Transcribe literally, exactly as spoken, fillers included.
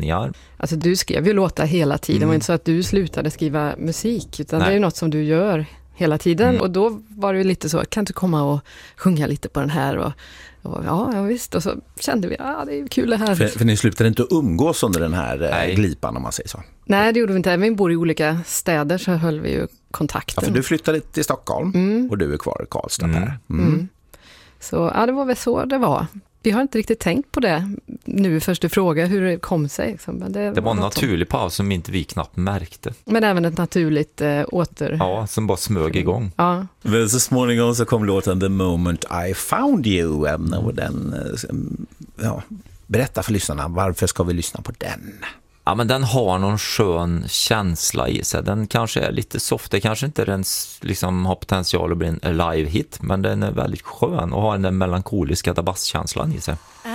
ritningar. Alltså du skrev ju låtar hela tiden. Mm. Det var inte så att du slutade skriva musik, utan Nej. det är ju något som du gör hela tiden. Mm. Och då var det ju lite så, kan du komma och sjunga lite på den här? Och, och ja, ja, visst. Och så kände vi, ja, det är kul det här. För, för ni slutade inte umgås under den här Nej. eh, glipan, om man säger så. Nej, det gjorde vi inte. Även vi bor i olika städer så höll vi ju kontakten. Ja, för du flyttade till Stockholm Mm. och du är kvar i Karlstad. Mm. Per. Mm. Mm. Så ja, det var väl så det var. Vi har inte riktigt tänkt på det nu först du frågar hur det kom sig. Men det, Det var en något som- naturlig paus som inte vi knappt märkte. Men även ett naturligt eh, åter... Ja, som bara smög igång. Ja. Men så småningom så kom låten The Moment I Found You. äm, Och den, äm, ja, berätta för lyssnarna, varför ska vi lyssna på den? Ja, men den har någon skön känsla i sig. Den kanske är lite soft. Det kanske inte den liksom har potential att bli en live-hit, men den är väldigt skön och har den melankoliska basskänslan i sig.